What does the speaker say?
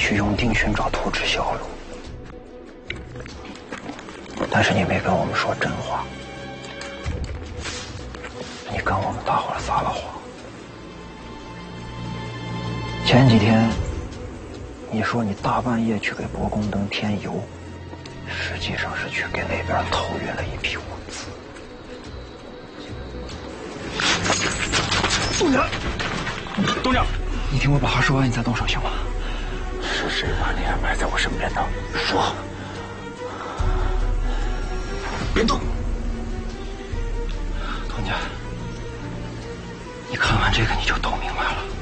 去永定寻找图纸小路，但是你没跟我们说真话，你跟我们大伙儿撒了谎。前几天你说你大半夜去给博宫灯添油，实际上是去给那边偷运了一批物资。东家，东家，你听我把话说完，你再动手行吗？ 是谁把你安排在我身边的？说。别动。 东家，你看完这个你就都明白了。